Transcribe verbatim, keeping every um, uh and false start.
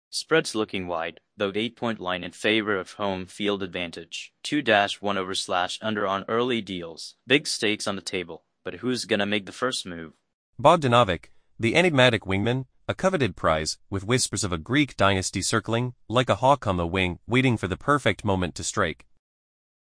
Spreads looking wide, though eight-point line in favor of home field advantage. two dash one over slash under on early deals. Big stakes on the table, but who's gonna make the first move? Bogdanovic, the enigmatic wingman, a coveted prize, with whispers of a Greek dynasty circling, like a hawk on the wing, waiting for the perfect moment to strike.